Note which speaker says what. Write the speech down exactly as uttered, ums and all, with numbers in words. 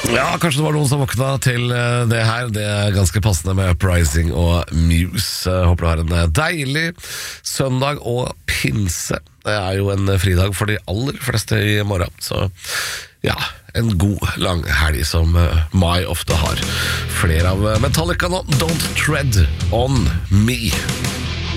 Speaker 1: Ja, kanskje det var noen som våkna til det her. Det er ganske passende med Uprising og Muse. Håper du har en deilig søndag og pinse. Det er jo en fridag for de aller fleste i morgen. Så ja, en god lang helg som mai ofte har. Flere av Metallica nå, Don't Tread On Me.